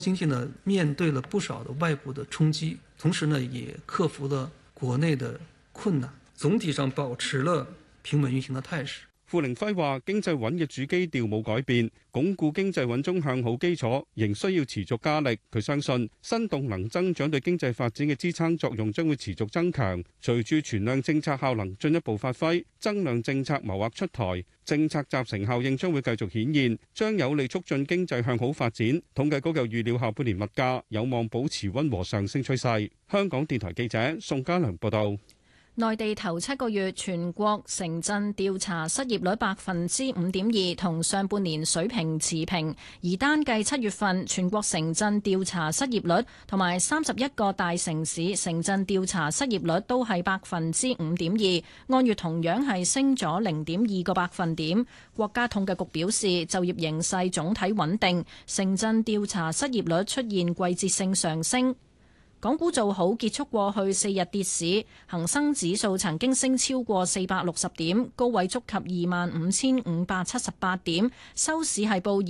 經濟呢面對了不少的外部的衝擊，同時呢也克服了國內的困難，總體上保持了平穩運行的態勢。 傅凌輝話：經濟穩嘅主基調冇改變，鞏固經濟穩中向好基礎仍需要持續加力。佢相信新動能增長對經濟發展嘅支撐作用將會持續增強。隨住存量政策效能進一步發揮，增量政策謀劃出台，政策集成效應將會繼續顯現，將有利促進經濟向好發展。統計局又預料下半年物價有望保持溫和上升趨勢。香港電台記者宋家良報道。 內地頭7個月全國城鎮調查失業率5.2%，同上半年水平持平。而單計7月份全國城鎮調查失業率同埋31個大城市城鎮調查失業率都係5.2%，按月同樣係升咗0.2個百分點。國家統計局表示，就業形勢總體穩定，城鎮調查失業率出現季節性上升。港股做好，結束過去4日跌市，恒生指數曾經升超過460點，高位觸及25,578點，收市係報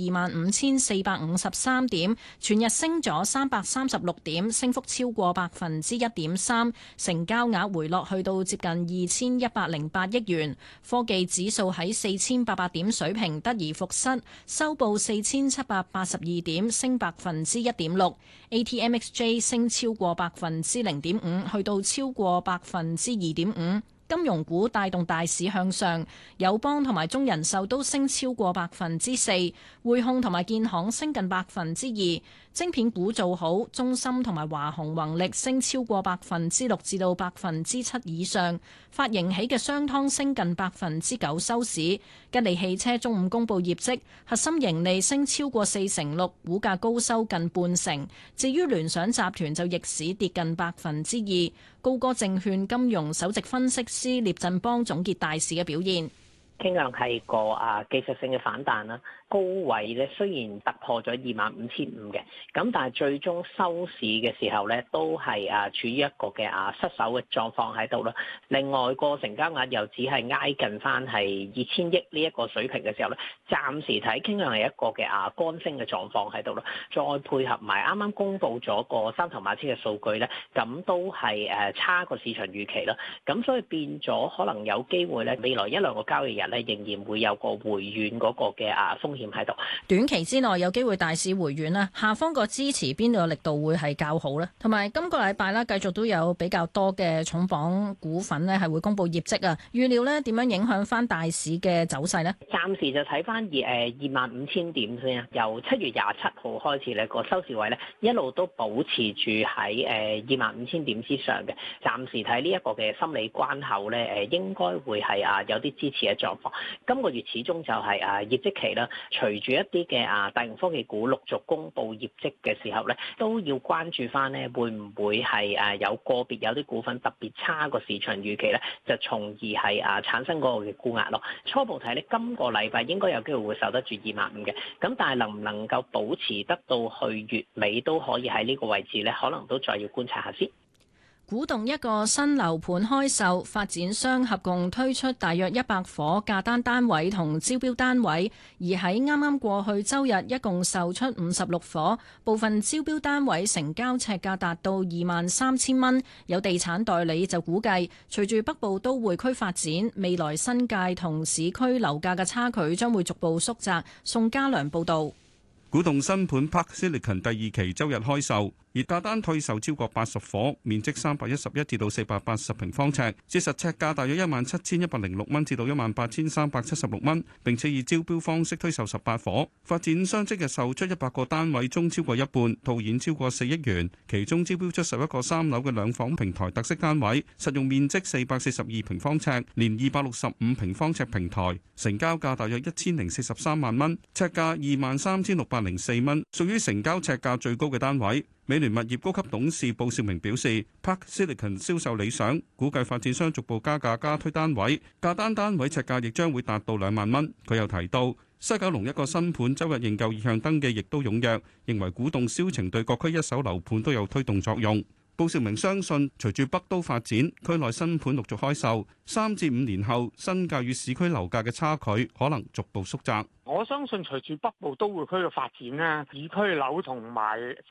25,453點，全日升咗336點，升幅超過1.3%，成交額回落去到接近2,108億元。科技指數喺4,800點水平得而復失，收報4,782點，升1.6%。ATMXJ 升超過0.5%，去到超過2.5%。金融股帶動大市向上，友邦同埋中人壽都升超過4%，匯控同埋建行升近2%。晶片股做好，中芯同埋華虹宏力升超過6%至到7%以上。發盈喜嘅商湯升近9%收市。吉利汽車中午公布業績，核心盈利升超過46%，股價高收近半成。至於聯想集團就逆市跌近2%。高歌證券金融首席分析師聶振邦總結大市嘅表現。 傾向係個技術性嘅反彈啦，高位咧雖然突破咗25,500嘅，咁但係最終收市嘅時候咧都係處於一個嘅失守嘅狀況喺度啦。另外個成交額又只係挨近翻係2,000億呢一個水平嘅時候咧，暫時睇傾向係一個嘅乾升嘅狀況喺度啦。再配合埋啱啱公布咗個三頭馬車嘅數據咧，咁都係差過市場預期啦。咁所以變咗可能有機會咧，未來1-2個交易日仍然會有個回軟嗰個嘅風險喺度。 短期之內有機會大市回軟啦，下方個支持邊度嘅力度會係較好呢？同埋今個禮拜啦，繼續都有比較多嘅重磅股份呢係會公布業績啊。預料呢點樣影響翻大市嘅走勢呢？ 暫時就睇翻25,000點先啊。由7月27號開始呢個收市位呢一路都保持住喺25,000點之上嘅。暫時睇呢一個嘅心理關口呢，應該會係有啲支持嘅狀況。今個月始終就係業績期啦，隨住一啲嘅大型科技股陸續公布業績嘅時候咧，都要關注翻咧，會唔會係有個別有啲股份特別差過市場預期咧，就從而係產生嗰個嘅沽壓咯。初步睇咧，今個禮拜應該有機會會守得住25,000嘅，咁但係能唔能夠保持得到去月尾都可以喺呢個位置咧，可能都再要觀察下先。 古洞一個新樓盤開售，發展商合共推出大約100伙價單單位同招標單位，而喺啱啱過去周日，一共售出56伙，部分招標單位成交尺價達到23,000蚊。有地產代理就估計，隨住北部都會區發展，未來新界同市區樓價嘅差距將會逐步縮窄。宋家良報導。 古洞新盤 Park Silicon 第二期周日開售，而價單退售超過80伙，面積311至到480平方尺，折實尺價大約17,106蚊至到18,376蚊，並且以招標方式推售18伙。發展商即日售出100個單位中超過一半，套現超過4億元，其中招標出11個3樓嘅兩房平台特色單位，實用面積442平方尺，連265平方尺平台，成交價大約1,043萬蚊，尺價23,604蚊，屬於成交尺價最高嘅單位。美聯物業高級董事布少明表示 ，Park Silicon 銷售理想，估計發展商逐步加價加推單位，價單位尺價亦將會達到2萬蚊。佢又提到，西九龍一個新盤周日認購意向登記亦都踴躍，認為古洞銷情對各區一手樓盤都有推動作用。 布少明相信，隨住北都發展，區內新盤陸續開售，3至5年後，新界與市區樓價嘅差距可能逐步縮窄。 我相信隨住北部都會區嘅發展咧，市區樓同埋